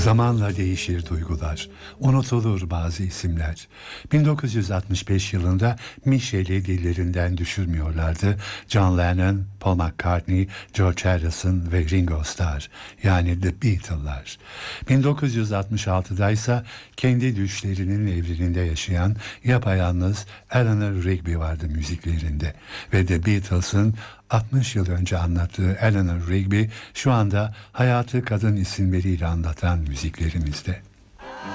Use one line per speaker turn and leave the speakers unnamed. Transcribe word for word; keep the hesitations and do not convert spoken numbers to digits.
Zamanla değişir duygular, unutulur bazı isimler. bin dokuz yüz altmış beş yılında Michel'i dillerinden düşürmüyorlardı. John Lennon, Paul McCartney, George Harrison ve Ringo Starr, yani The Beatles'lar. bin dokuz yüz altmış altıda ise kendi düşlerinin evreninde yaşayan yapayalnız Eleanor Rigby vardı müziklerinde. Ve The Beatles'ın altmış yıl önce anlattığı Eleanor Rigby şu anda hayatı kadın isimleriyle anlatan müziklerimizde.